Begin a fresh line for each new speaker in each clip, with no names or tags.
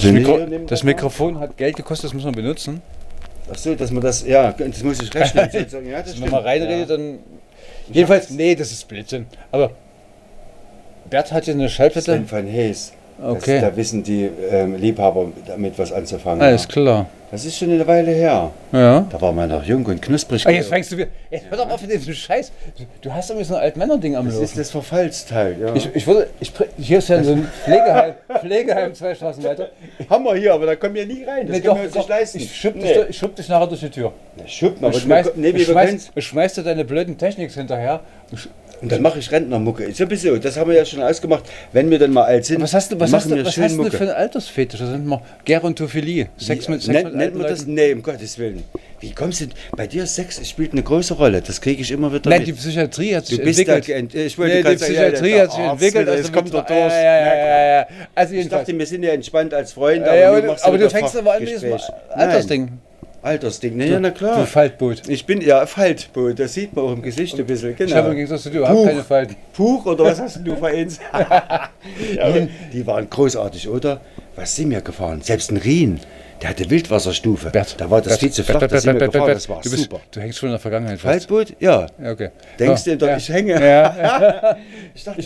Das Mikrofon hat Geld gekostet, das muss man benutzen.
Achso, dass man das, ja, das muss ich rechnen. Ja,
Wenn man mal reinredet, dann... Jedenfalls, nee, das ist Blödsinn. Aber Bert hat ja eine Schallplatte.
Sven van Hees.
Okay.
Da wissen die Liebhaber damit was anzufangen.
Alles klar.
Das ist schon eine Weile her.
Ja.
Da war man noch jung und knusprig.
Jetzt fängst du wieder. Hör doch auf mit diesem Scheiß. Du hast irgendwie so ein Altmänner-Ding am
Das
Laufen.
ist das Verfallsteil, ja.
Hier ist ja so ein Pflegeheim 2 Straßen weiter.
Haben wir hier, aber da kommen wir nie rein. Das können wir uns nicht leisten.
Ich schub dich nachher durch die Tür.
Schuppen, aber
schmeißt dir deine blöden Techniks hinterher.
Und dann mache ich Rentnermucke. Sowieso, das haben wir ja schon ausgemacht. Wenn wir dann mal alt sind,
was hast du für einen Altersfetisch? Das sind mal Gerontophilie. Sex mit
nennt man das? Nee, um Gottes Willen. Wie kommst du? Bei dir Sex spielt eine große Rolle. Das kriege ich immer wieder
mit.
Nein,
die Psychiatrie hat sich
entwickelt.
Die Psychiatrie hat sich entwickelt.
Das kommt doch durch.
Ja. Also
ich dachte, wir sind ja entspannt als Freunde.
Aber du fängst aber an mit diesem Altersding.
Altersding, ne? Ja, na klar.
Du Faltboot.
Ich bin ja Faltboot, das sieht man auch im Gesicht ein bisschen. Genau.
Ich habe im Gegensatz zu dir überhaupt keine Falten.
Puch oder was hast du für eins? Die waren großartig, oder? Was sind wir gefahren? Selbst ein Rien, der hatte Wildwasserstufe.
Bert,
da war das viel zu flach, das sind wir gefahren, das war super.
Du hängst schon in der Vergangenheit fest.
Faltboot? Ja.
Okay.
Denkst du, ich hänge?
Ja.
Ich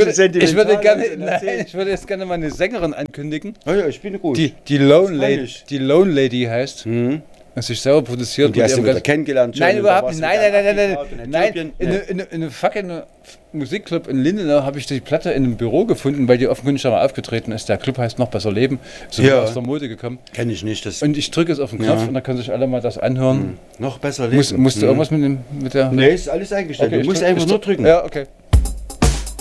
würde jetzt gerne mal eine Sängerin ankündigen.
Oh ja, ich bin gut.
Die Lone Lady heißt. Sich selber produziert.
Und die hast du wieder kennengelernt?
Nein, überhaupt nicht. Nein. In einem fucking Musikclub in Lindenau habe ich die Platte in einem Büro gefunden, weil die offenkundig schon mal aufgetreten ist. Der Club heißt Noch besser Leben. So aus der Mode gekommen.
Kenn ich nicht.
Und ich drücke jetzt auf den Knopf und dann können sich alle mal das anhören.
Noch besser leben.
Musst du irgendwas mit der...
Nee, ist alles eingestellt.
Okay,
du musst einfach nur drücken.
Ja, okay.